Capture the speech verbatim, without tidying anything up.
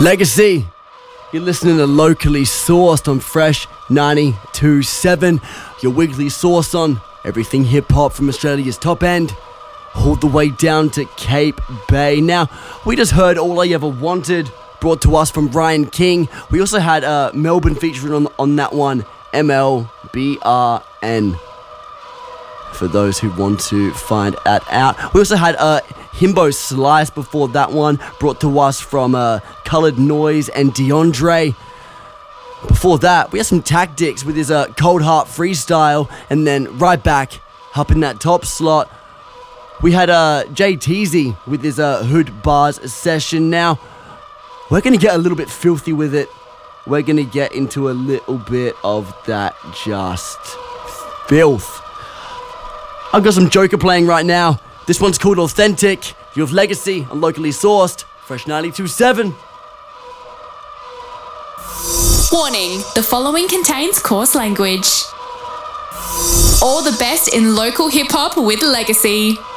Legacy. You're listening to Locally Sourced on Fresh ninety-two point seven. Your weekly source on everything hip-hop from Australia's top end all the way down to Cape Bay. Now, we just heard All I Ever Wanted, brought to us from Ryan King. We also had uh, Melbourne featuring on, on that one, M L B R N. For those who want to find that out. We also had uh, Himbo Slice before that one, brought to us from uh, Coloured Noise and DeAndre. Before that, we had some Tactics with his uh, Cold Heart freestyle, and then right back up in that top slot, we had uh, Jay Teasy with his uh, Hood Bars session. Now, we're going to get a little bit filthy with it. We're going to get into a little bit of that just filth. I've got some Joker playing right now. This one's called Authentic. You have Legacy and Locally Sourced. Fresh ninety-two point seven. Warning, the following contains coarse language. All the best in local hip-hop with Legacy.